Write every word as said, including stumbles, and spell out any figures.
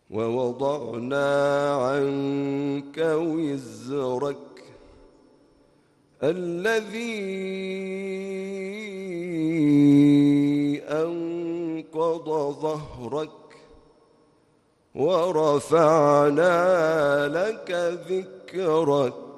ووضعنا عنك وزرك الذي أنقض ظهرك ورفعنا لك ذكرك